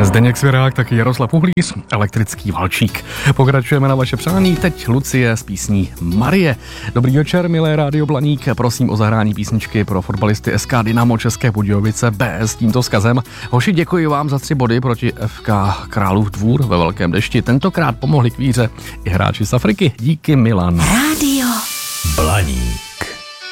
Zdeněk Svěrák, taky Jaroslav Uhlíř, Elektrický valčík. Pokračujeme na vaše přání, teď Lucie s písní Marie. Dobrý večer, milé Rádio Blaník, prosím o zahrání písničky pro fotbalisty SK Dynamo České Budějovice B s tímto vzkazem. Hoši, děkuji vám za 3 body proti FK Králův Dvůr ve velkém dešti. Tentokrát pomohli k víře i hráči z Afriky. Díky, Milan. Rádio Blaník.